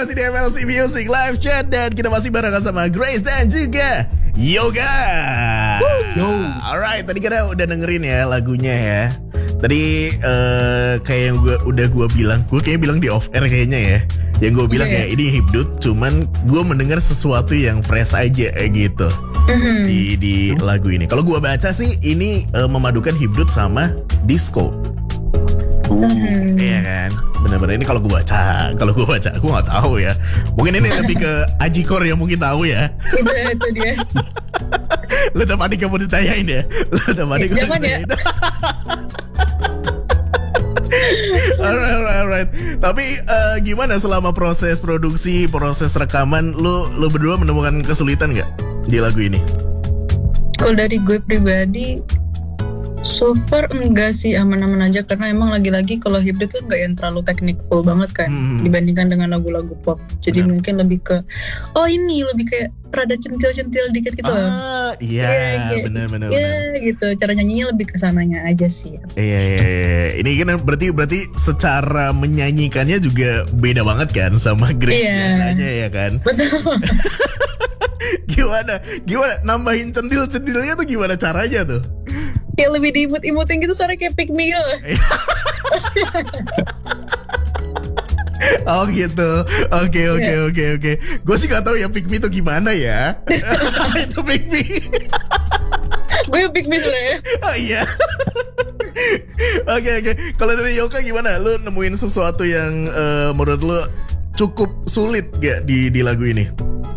masih di MLC Music Live Chat dan kita masih barengan sama Grace dan juga Yoga. Yo. Alright, tadi kita udah dengerin ya lagunya ya. Tadi kayak yang gue bilang, gue kayak bilang di off air kayaknya ya. Yang gue bilang kayak ini hipdut, cuman gue mendengar sesuatu yang fresh aja gitu di lagu ini. Kalau gue baca sih ini memadukan hipdut sama disco. Iya kan, benar-benar ini kalau gue baca, aku nggak tahu ya. Mungkin ini lebih ke Ajikor yang mungkin tahu ya. Itu dia. Lo udah panik kamu ditanyain ya. Alright. Tapi gimana selama proses produksi, proses rekaman, lo berdua menemukan kesulitan nggak di lagu ini? Kalau dari gue pribadi, so far enggak sih, aman-aman aja. Karena emang lagi-lagi kalau hibrid kan enggak yang terlalu technical banget kan dibandingkan dengan lagu-lagu pop. Jadi mungkin lebih ke ini lebih kayak rada centil-centil dikit gitu. Iya, benar. Iya gitu. Cara nyanyinya lebih ke sananya aja sih. Iya. Ini kan berarti secara menyanyikannya juga beda banget kan sama Grace biasanya ya kan? Betul. Gimana nambahin centil-centilnya tuh gimana caranya tuh? Kayak lebih diimut-imutin gitu, suara kayak pick me gitu. Oh gitu. Oke. Gue sih gak tahu ya pick me itu gimana ya. Itu pick me. Gue yang pick me sebenarnya. Oh iya. Oke. Kalau dari Yoka gimana? Lu nemuin sesuatu yang menurut lu cukup sulit gak di lagu ini?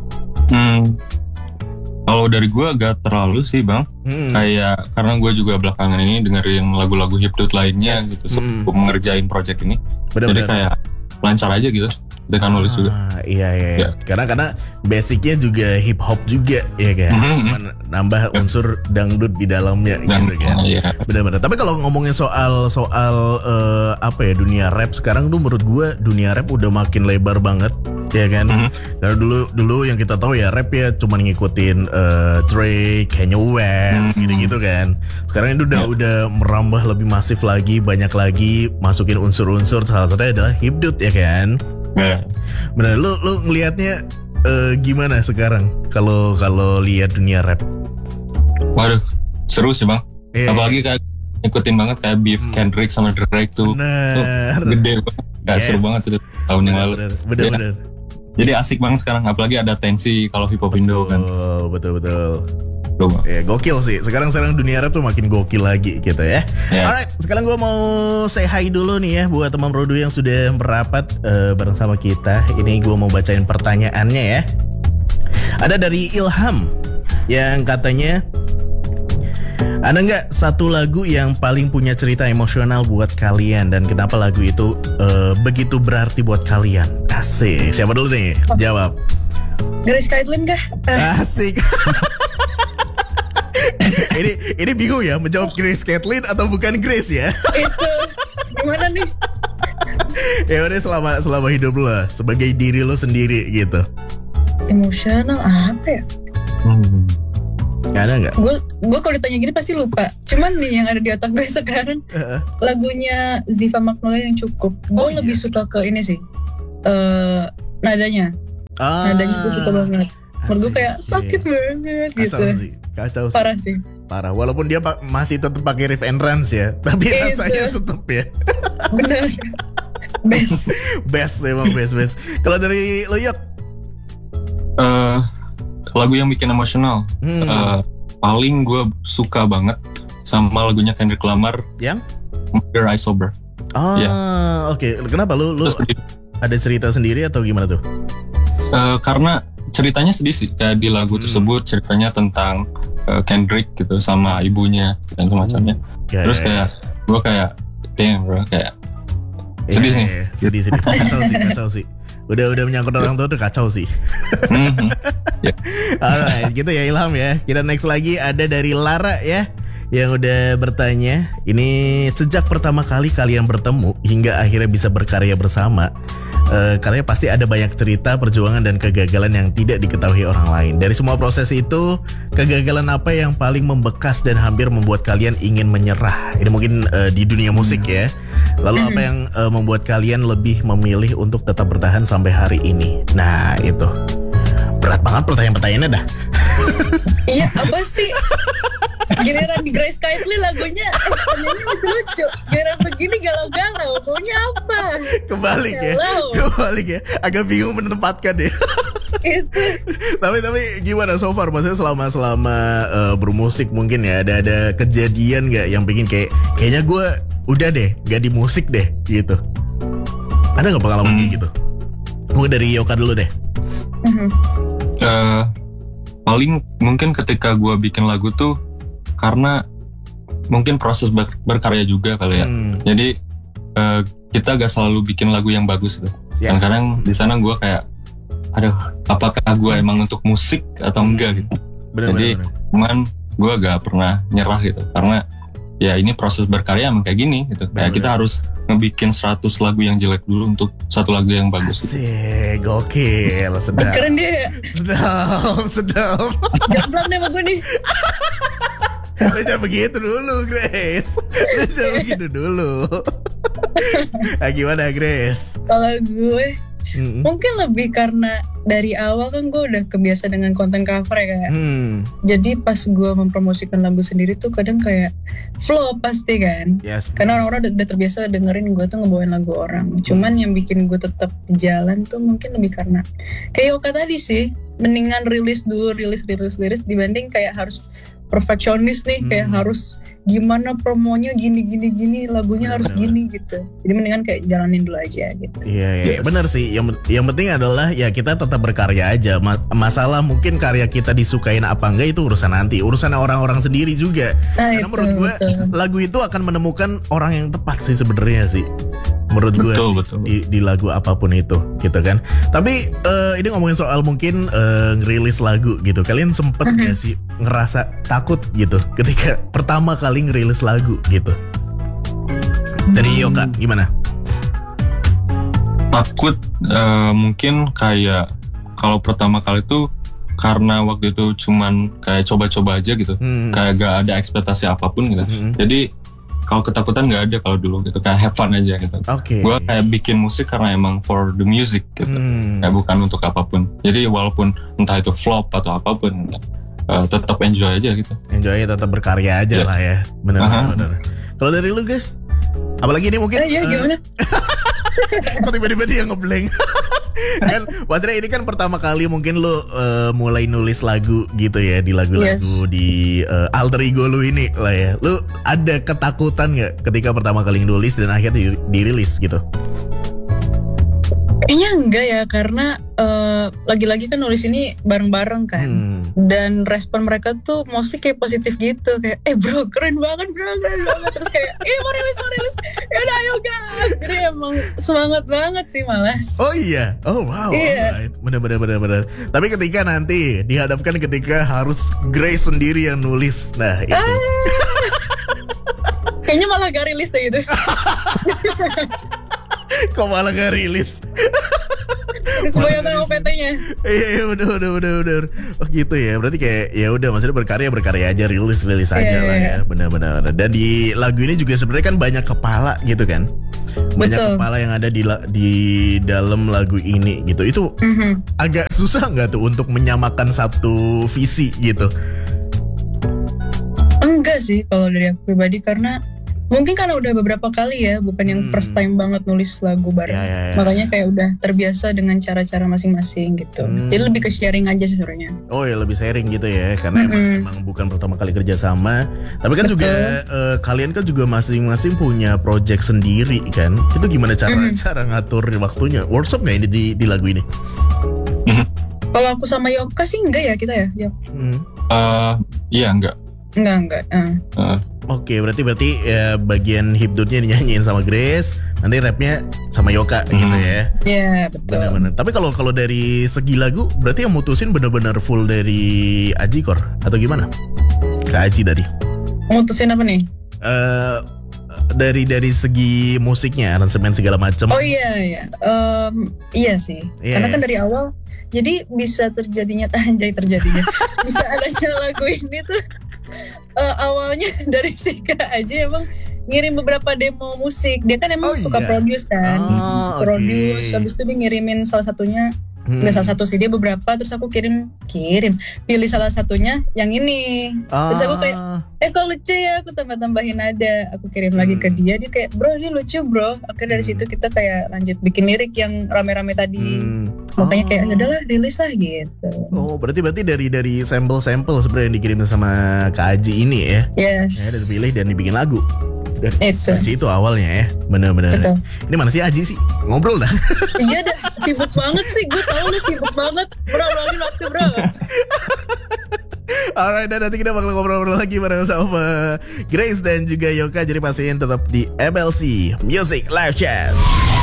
Kalau dari gue agak terlalu sih bang, kayak karena gue juga belakangan ini dengerin lagu-lagu hipdut lainnya gitu, sebelum mengerjain project ini. Jadi kayak lancar aja gitu dengan nulis juga. Iya. Karena basicnya juga hip hop juga ya kan, cuman nambah unsur dangdut di dalamnya gitu kan. Iya. Benar-benar. Tapi kalau ngomongin soal apa ya, dunia rap sekarang tuh menurut gue dunia rap udah makin lebar banget. Ya kan, karena dulu yang kita tahu ya rap ya cuma ngikutin Drake, Kanye West, gitu-gitu kan. Sekarang itu udah merambah lebih masif lagi, banyak lagi masukin unsur-unsur. Salah satunya adalah hipdut ya kan. Benar, lu ngelihatnya gimana sekarang kalau lihat dunia rap? Waduh, seru sih bang. Apalagi kayak ngikutin banget kayak beef Kendrick sama Drake tuh. Gede banget. Kayak seru banget itu tahun yang lalu. Bener. Jadi asik banget sekarang, apalagi ada tensi kalau hip hop Indo kan. Betul. Ya, gokil sih. Sekarang dunia rap tuh makin gokil lagi gitu ya. Alright, sekarang gue mau say hi dulu nih ya buat teman Rodu yang sudah merapat bareng sama kita. Ini gue mau bacain pertanyaannya ya. Ada dari Ilham yang katanya, ada nggak satu lagu yang paling punya cerita emosional buat kalian dan kenapa lagu itu begitu berarti buat kalian? Asik. Siapa dulu nih? Jawab. Grace Caitlyn kah? Asik. ini bingung ya menjawab Grace Caitlyn atau bukan Grace ya? Itu gimana nih? Ya udah, selama hidup lo sebagai diri lo sendiri gitu. Emosional apa ya? Ada nggak? Gue kalau ditanya gini pasti lupa. Cuman nih yang ada di otak gue sekarang lagunya Ziva Magnolia yang cukup. Gue lebih suka ke ini sih, nadanya. Nadanya gue suka banget. Menurut gue kayak sakit banget gitu. Kacau sih. Parah sih. Parah. Walaupun dia masih tetap pakai riff and runs ya, tapi rasanya tetap ya. Bener. Best emang best. Kalau dari lo Yok? Lagu yang bikin emosional, paling gue suka banget sama lagunya Kendrick Lamar yang Your Eyes Sober. Oke. Kenapa lu ada cerita sendiri atau gimana tuh? Karena ceritanya sedih sih, kayak di lagu tersebut ceritanya tentang Kendrick gitu sama ibunya dan semacamnya. Terus kayak gue kayak damn bro, kayak sedih nih. Sedih. Kacau sih. Udah menyangkut orang tua tuh kacau sih. Alright, gitu ya Ilham ya. Kita next lagi ada dari Lara ya, yang udah bertanya, ini sejak pertama kali kalian bertemu hingga akhirnya bisa berkarya bersama, karena pasti ada banyak cerita, perjuangan dan kegagalan yang tidak diketahui orang lain. Dari semua proses itu, kegagalan apa yang paling membekas dan hampir membuat kalian ingin menyerah? Ini mungkin di dunia musik ya. Lalu apa yang membuat kalian lebih memilih untuk tetap bertahan sampai hari ini? Nah itu berat banget pertanyaan-pertanyaannya dah. Iya, apa sih? Giliran di Grace Kindly lagunya pertanyaannya lucu-lucu. Giliran begini galau-galau. Maunya apa? Kebalik ya. Agak bingung menempatkan ya. Itu. Tapi gimana so far? Maksudnya selama bermusik mungkin ya ada kejadian nggak yang bikin kayaknya gue udah deh gak di musik deh gitu. Ada nggak pengalaman kayak gitu? Mungkin dari Yoka dulu deh. Paling mungkin ketika gue bikin lagu tuh karena mungkin proses berkarya juga kali ya. Jadi kita gak selalu bikin lagu yang bagus gitu. Yes. Kadang di sana gue kayak, aduh, apakah gue emang untuk musik atau enggak gitu. Jadi cuman gue gak pernah nyerah gitu. Karena ya ini proses berkarya emang kayak gini gitu. Kayak kita harus ngebikin 100 lagu yang jelek dulu untuk satu lagu yang bagus. Asik, gokil, sedap. Keren dia. Sedap. Jangan deh sama gue nih. Lu jangan begitu dulu, Grace. Lu jangan begitu dulu. Nah, gimana, Grace? Kalau gue mungkin lebih karena dari awal kan gue udah kebiasa dengan konten cover ya kayak. Jadi pas gue mempromosikan lagu sendiri tuh kadang kayak flow pasti kan. Yes. Karena orang-orang udah terbiasa dengerin gue tuh ngebawain lagu orang. Cuman yang bikin gue tetap jalan tuh mungkin lebih karena kayak Yoka tadi sih. Mendingan rilis liris dibanding kayak harus perfeksionis nih, kayak harus gimana promonya gini lagunya harus gini gitu. Jadi mendingan kayak jalanin dulu aja gitu. Iya, benar sih. Yang penting adalah ya kita tetap berkarya aja. Masalah mungkin karya kita disukain apa enggak itu urusan nanti, urusan orang-orang sendiri juga. Karena menurut gue lagu itu akan menemukan orang yang tepat sih sebenarnya sih. Menurut gue di lagu apapun itu gitu kan. Tapi ini ngomongin soal mungkin ngerilis lagu gitu. Kalian sempet gak sih ngerasa takut gitu ketika pertama kali ngerilis lagu gitu? Dari Yoka gimana? Takut mungkin kayak kalau pertama kali tuh karena waktu itu cuman kayak coba-coba aja gitu. Kayak gak ada ekspektasi apapun gitu. Jadi kalau ketakutan nggak ada kalau dulu gitu, kayak have fun aja gitu. Gue kayak bikin musik karena emang for the music gitu, kayak bukan untuk apapun. Jadi walaupun entah itu flop atau apapun, tetap enjoy aja gitu. Enjoy, tetap berkarya aja lah ya, benar. Kalau dari lu guys, apalagi ini mungkin? Gimana? Kok tiba-tiba dia ngeblank? Kan Wajra ini kan pertama kali mungkin lu mulai nulis lagu gitu ya, di lagu-lagu di alter ego lu ini lah ya. Lu ada ketakutan gak ketika pertama kali nulis dan akhirnya dirilis gitu? Kayaknya enggak ya, karena lagi-lagi kan nulis ini bareng-bareng kan. Dan respon mereka tuh mostly kayak positif gitu. Kayak, bro keren banget. Terus kayak, mau rilis. Yaudah ayo guys. Jadi emang semangat banget sih malah. Oh iya? Oh wow. Iya. Bener. Tapi ketika nanti dihadapkan ketika harus Grace sendiri yang nulis. Nah itu. Kayaknya malah gak rilis deh gitu. Kok malah gak rilis? Kebanyakan OPT-nya. Iya udah. Oh gitu ya. Berarti kayak ya udah, maksudnya berkarya aja, rilis aja lah ya. Benar. Dan di lagu ini juga sebenarnya kan banyak kepala gitu kan. Banyak kepala yang ada di dalam lagu ini gitu. Itu agak susah nggak tuh untuk menyamakan satu visi gitu? Enggak sih kalau dari aku pribadi, karena mungkin karena udah beberapa kali ya, bukan yang first time banget nulis lagu bareng. Makanya kayak udah terbiasa dengan cara-cara masing-masing gitu. Jadi lebih ke sharing aja sih sebenarnya. Oh ya, lebih sharing gitu ya, karena emang bukan pertama kali kerja sama. Tapi kan juga kalian kan juga masing-masing punya project sendiri kan. Itu gimana cara ngatur waktunya? Workshop nggak ini di lagu ini? Kalau aku sama Yoka sih enggak ya kita ya. Iya enggak. Enggak. Oke, berarti ya bagian hipdotnya dinyanyiin sama Grace, nanti rapnya sama Yoka gitu ya. Iya, betul. Benar. Tapi kalau dari segi lagu, berarti yang mutusin benar-benar full dari Aji Kor atau gimana? Kak Aji tadi. Mutusin apa nih? dari segi musiknya, aransemen segala macam. Oh iya. Iya sih. Karena kan dari awal jadi bisa terjadinya bisa adanya lagu ini tuh awalnya dari Sika aja emang ngirim beberapa demo musik. Dia kan emang suka produce kan. Produce, habis itu dia ngirimin salah satunya. Nggak salah satu sih, dia beberapa, terus aku kirim pilih salah satunya yang ini. Terus aku kayak kok lucu ya, aku tambahin nada, aku kirim lagi ke dia kayak bro ini lucu bro. Akhirnya dari situ kita kayak lanjut bikin lirik yang rame-rame tadi. Makanya kayak udahlah rilis lah gitu. Oh berarti dari sampel sebenarnya yang dikirim sama Kak Aji ini ya? Yes. Ya, dan dipilih dan dibikin lagu. Dari itu awalnya ya, bener-bener. Ini mana sih Aji sih? Ngobrol dah. Iya dah, sibuk banget sih. Gue tau lu sibuk banget. Bro, luangin waktu bro. Alright, dan nanti kita bakal ngobrol-ngobrol lagi bareng sama Grace dan juga Yoka. Jadi pastiin tetap di MLC Music Live Chat.